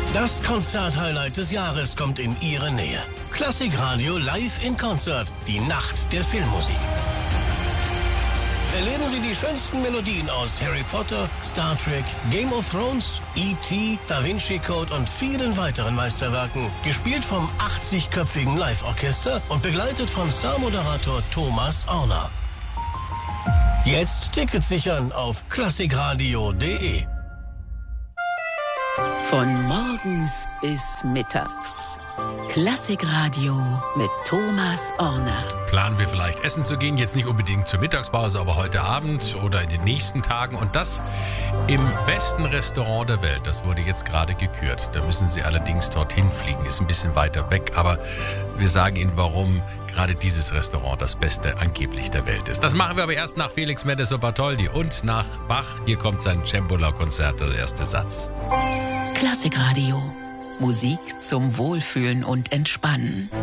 Das Konzert-Highlight des Jahres kommt in Ihre Nähe. Klassikradio live in Konzert, die Nacht der Filmmusik. Erleben Sie die schönsten Melodien aus Harry Potter, Star Trek, Game of Thrones, E.T., Da Vinci Code und vielen weiteren Meisterwerken. Gespielt vom 80-köpfigen Live-Orchester und begleitet von Star-Moderator Thomas Orner. Jetzt Tickets sichern auf klassikradio.de. Von morgens bis mittags. Klassikradio mit Thomas Orner. Planen wir vielleicht essen zu gehen, jetzt nicht unbedingt zur Mittagspause, aber heute Abend oder in den nächsten Tagen. Und das im besten Restaurant der Welt. Das wurde jetzt gerade gekürt. Da müssen Sie allerdings dorthin fliegen. Ist ein bisschen weiter weg, aber wir sagen Ihnen, warum gerade dieses Restaurant das Beste angeblich der Welt ist. Das machen wir aber erst nach Felix Mendelssohn Bartholdy und nach Bach. Hier kommt sein Cembalo-Konzert, der erste Satz. Klassikradio. Musik zum Wohlfühlen und Entspannen.